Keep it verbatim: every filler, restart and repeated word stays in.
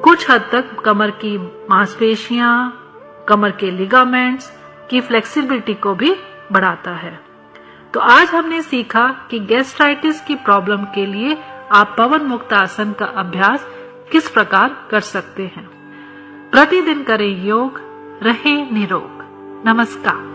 कुछ हद तक कमर की मांसपेशियां, कमर के लिगामेंट्स की फ्लेक्सिबिलिटी को भी बढ़ाता है। तो आज हमने सीखा कि गैस्ट्राइटिस की प्रॉब्लम के लिए आप पवन मुक्त आसन का अभ्यास किस प्रकार कर सकते हैं। प्रतिदिन करें योग, रहें निरोग। नमस्कार।